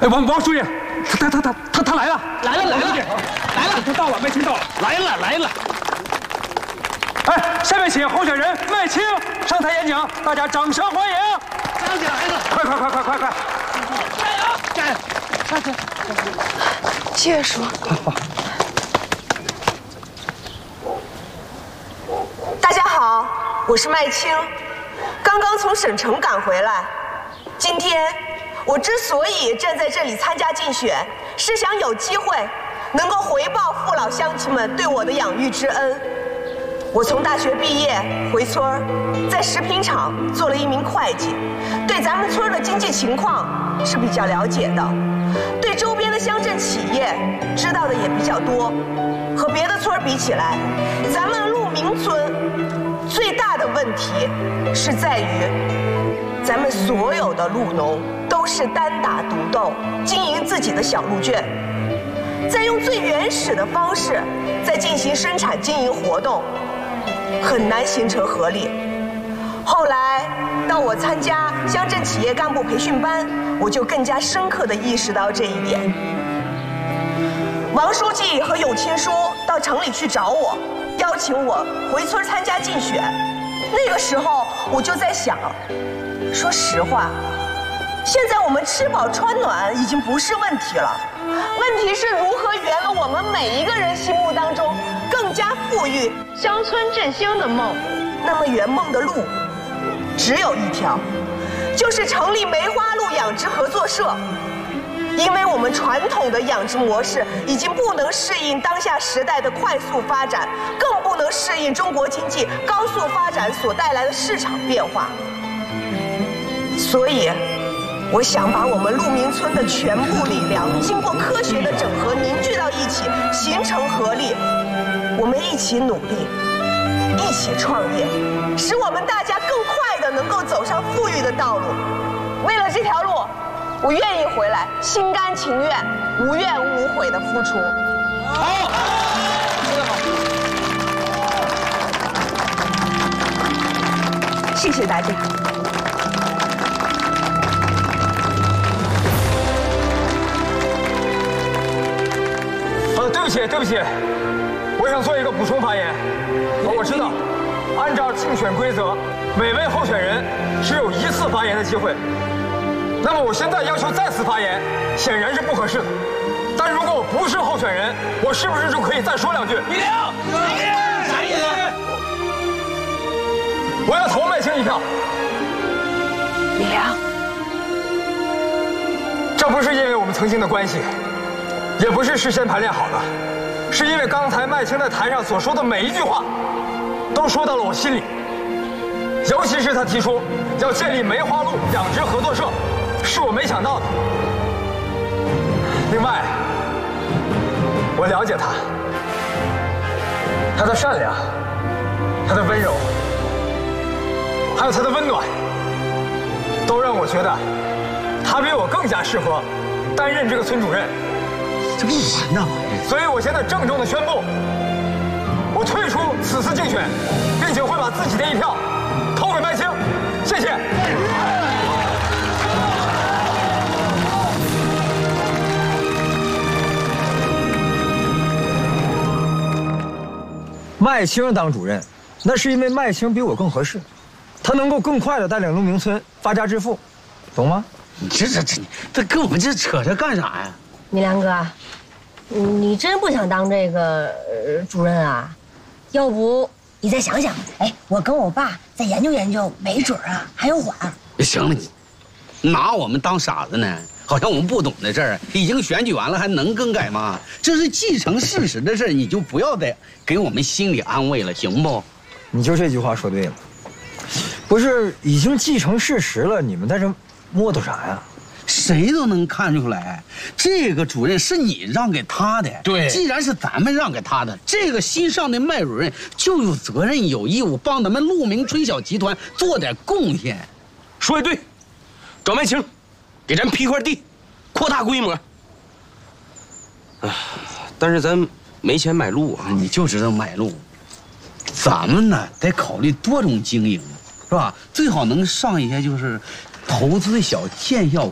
哎，王书记，他来了， 来了， 他到了，麦青到了， 来了。 哎，下面请候选人麦青上台演讲，大家掌声欢迎！ 张起来了， 快！ 加油！上去。 接着说。大家好，我是麦青，刚刚从省城赶回来。今天我之所以站在这里参加竞选，是想有机会能够回报父老乡亲们对我的养育之恩。我从大学毕业回村儿，在食品厂做了一名会计，对咱们村的经济情况是比较了解的，对周边的乡镇企业知道的也比较多。和别的村比起来，咱们鹿鸣村最大的问题是在于，咱们所有的鹿农都是单打独斗，经营自己的小鹿圈，在用最原始的方式在进行生产经营活动，很难形成合力。后来到我参加乡镇企业干部培训班，我就更加深刻地意识到这一点。王书记和永清叔到城里去找我，邀请我回村参加竞选。那个时候我就在想，说实话，现在我们吃饱穿暖已经不是问题了，问题是如何圆了我们每一个人心目当中更加富裕、乡村振兴的梦。那么圆梦的路只有一条，就是成立梅花鹿养殖合作社。因为我们传统的养殖模式已经不能适应当下时代的快速发展，更不能适应中国经济高速发展所带来的市场变化。所以我想把我们鹿鸣村的全部力量经过科学的整合凝聚到一起，形成合力。我们一起努力，一起创业，使我们大家更快地能够走上富裕的道路。为了这条路，我愿意回来，心甘情愿、无怨无悔地付出。 好，说得好。 谢谢大家。 对不起，我想做一个补充发言。我知道，按照竞选规则，每位候选人只有1次发言的机会。那么我现在要求再次发言，显然是不合适的。但如果我不是候选人，我是不是就可以再说2句？ 李玲，啥意思？ 我要投麦青1票。 李良， 这不是因为我们曾经的关系，也不是事先盘练好的，是因为刚才麦青在台上所说的每一句话，都说到了我心里。尤其是他提出要建立梅花鹿养殖合作社，是我没想到的。另外，我了解他，他的善良，他的温柔，还有他的温暖，都让我觉得他比我更加适合担任这个村主任。 这不完呐！ 所以我现在郑重地宣布，我退出此次竞选，并且会把自己的1票投给麦青。谢谢。麦青当主任，那是因为麦青比我更合适，他能够更快地带领鹿鸣村发家致富，懂吗？ 你这跟我们这扯这干啥呀？ 米良哥，你真不想当这个主任啊？要不你再想想，哎，我跟我爸再研究研究，没准啊还有缓。 行了，你拿我们当傻子呢？好像我们不懂这事儿，已经选举完了，还能更改吗？这是既成事实的事儿，你就不要再给我们心理安慰了，行不？ 你就这句话说对了，不是已经既成事实了，你们在这磨叨啥呀？ 谁都能看出来，这个主任是你让给他的。对，既然是咱们让给他的，这个新上的麦主任就有责任、有义务帮咱们鹿鸣春晓集团做点贡献。 说的对，找麦青，给咱批块地，扩大规模。但是咱没钱买路啊。 你就知道买路，咱们呢得考虑多种经营，是吧？最好能上一些就是投资小、见效